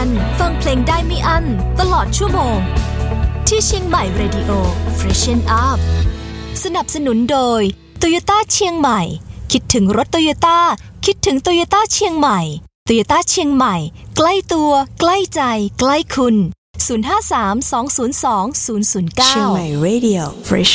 ฟังเพลงได้ไม่อั้นตลอดชั่วโมงที่เชียงใหม่ Radio Freshen Up สนับสนุนโดย Toyota เชียงใหม่คิดถึงรถ Toyota คิดถึง Toyota เชียงใหม่ Toyota เชียงใหม่ใกล้ตัวใกล้ใจใกล้คุณ053 202 009 เชียงใหม่ Radio Fresh